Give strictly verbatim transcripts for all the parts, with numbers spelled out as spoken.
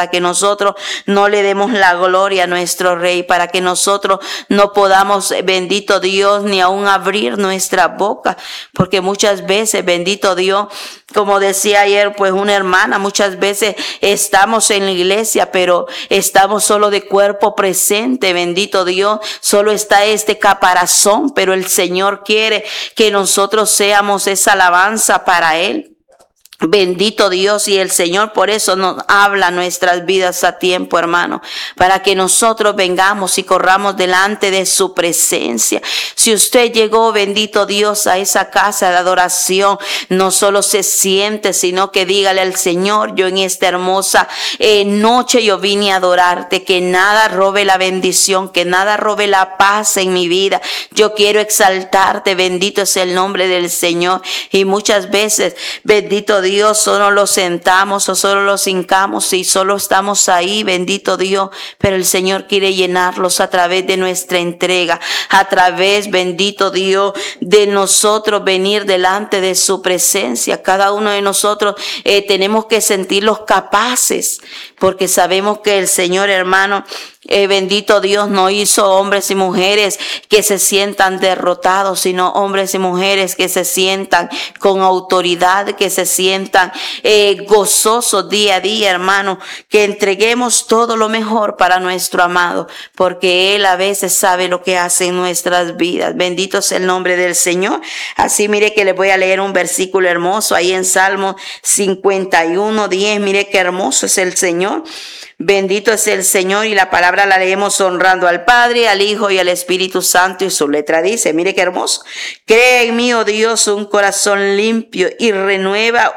para que nosotros no le demos la gloria a nuestro Rey, para que nosotros no podamos, bendito Dios, ni aún abrir nuestra boca, porque muchas veces, bendito Dios, como decía ayer pues una hermana, muchas veces estamos en la iglesia, pero estamos solo de cuerpo presente, bendito Dios, solo está este caparazón, pero el Señor quiere que nosotros seamos esa alabanza para Él. Bendito Dios, y el Señor por eso nos habla nuestras vidas a tiempo, hermano, para que nosotros vengamos y corramos delante de su presencia. Si usted llegó, bendito Dios, a esa casa de adoración, no solo se siente, sino que dígale al Señor: yo en esta hermosa eh, noche yo vine a adorarte, que nada robe la bendición, que nada robe la paz en mi vida. Yo quiero exaltarte, bendito es el nombre del Señor. Y muchas veces, bendito Dios, Dios, solo los sentamos o solo los hincamos y solo estamos ahí, bendito Dios, pero el Señor quiere llenarlos a través de nuestra entrega, a través, bendito Dios, de nosotros venir delante de su presencia. Cada uno de nosotros eh, tenemos que sentirlos capaces, porque sabemos que el Señor, hermano, Eh, bendito Dios, no hizo hombres y mujeres que se sientan derrotados, sino hombres y mujeres que se sientan con autoridad, que se sientan eh, gozosos día a día, hermano, que entreguemos todo lo mejor para nuestro amado, porque Él a veces sabe lo que hace en nuestras vidas. Bendito es el nombre del Señor. Así, mire que les voy a leer un versículo hermoso ahí en Salmo cincuenta y uno, diez. Mire qué hermoso es el Señor. Bendito es el Señor, y la palabra la leemos honrando al Padre, al Hijo y al Espíritu Santo, y su letra dice, mire qué hermoso: crea en mí, oh Dios, un corazón limpio y renueva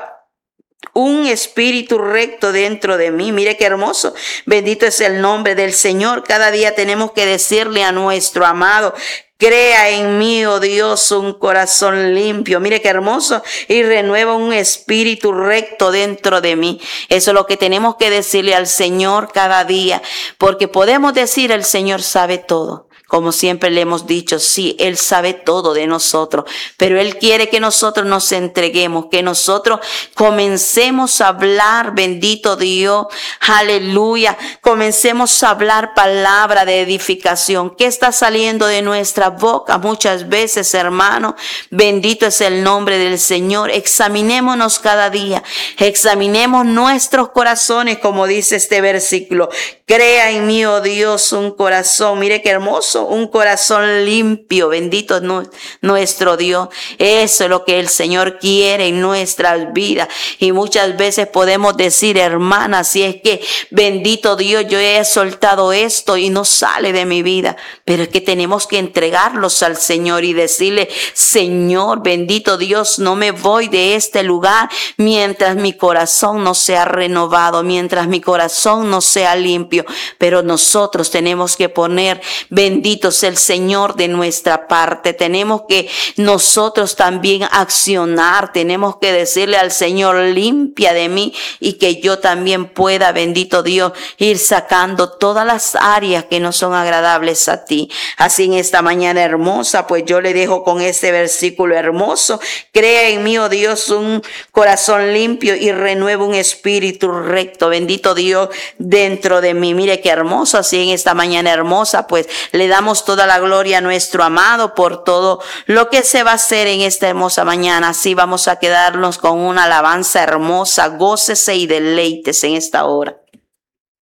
un espíritu recto dentro de mí. Mire qué hermoso. Bendito es el nombre del Señor. Cada día tenemos que decirle a nuestro amado: crea en mí, oh Dios, un corazón limpio. Mire qué hermoso. Y renueva un espíritu recto dentro de mí. Eso es lo que tenemos que decirle al Señor cada día. Porque podemos decir: el Señor sabe todo. Como siempre le hemos dicho, sí, Él sabe todo de nosotros, pero Él quiere que nosotros nos entreguemos, que nosotros comencemos a hablar, bendito Dios, aleluya, comencemos a hablar palabra de edificación. ¿Qué está saliendo de nuestra boca muchas veces, hermano? Bendito es el nombre del Señor. Examinémonos cada día, examinemos nuestros corazones, como dice este versículo: crea en mí, oh Dios, un corazón, mire qué hermoso, un corazón limpio. Bendito es nuestro Dios. Eso es lo que el Señor quiere en nuestras vidas. Y muchas veces podemos decir: hermana, si es que, bendito Dios, yo he soltado esto y no sale de mi vida. Pero es que tenemos que entregarlos al Señor y decirle: Señor, bendito Dios, no me voy de este lugar mientras mi corazón no sea renovado, mientras mi corazón no sea limpio. Pero nosotros tenemos que poner, bendito sea el Señor, de nuestra parte. Tenemos que nosotros también accionar. Tenemos que decirle al Señor: limpia de mí, y que yo también pueda, bendito Dios, ir sacando todas las áreas que no son agradables a ti. Así en esta mañana hermosa, pues yo le dejo con este versículo hermoso: crea en mí, oh Dios, un corazón limpio y renueva un espíritu recto, bendito Dios, dentro de mí. Mire qué hermoso. Así en esta mañana hermosa, pues le damos toda la gloria a nuestro amado por todo lo que se va a hacer en esta hermosa mañana. Así vamos a quedarnos con una alabanza hermosa. Gócese y deleítese en esta hora.